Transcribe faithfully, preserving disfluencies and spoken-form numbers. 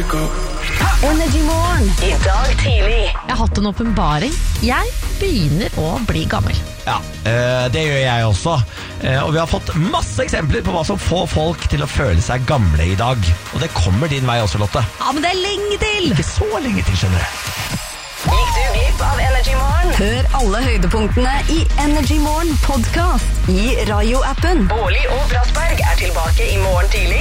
Energy Morgen. I dag tidlig. Jeg har hatt en åpenbaring. Jeg begynner å bli gammel. Ja, eh, det gjør jeg også. Eh, og vi har fått masse eksempler på hva som får folk til å føle seg gamle i dag. Og det kommer din vei også, Lotte. Ja, men det er lenge til! Ikke så lenge til, skjønner du. Gikk du glipp av Energy Morgen? Hør alle høydepunktene i Energy Morgen podcast i Radio-appen. Bårli og Brassberg er tilbake i morgen tidlig.